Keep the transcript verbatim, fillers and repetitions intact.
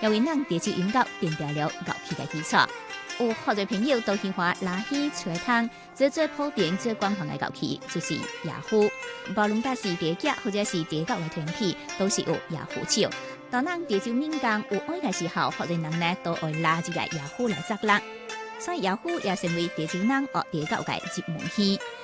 也为咱地球音乐奠定了乐器嘅基础。有好多朋友都喜欢拉起吹汤，做最普遍、最广泛嘅乐器就是雅虎。无论呾是地脚或者是地教嘅团体，都是有雅虎手。当咱地球民间有爱嘅时候，好多人呢都会拉这个雅虎来作乐。所以雅虎也成为地球人学地教嘅入门器。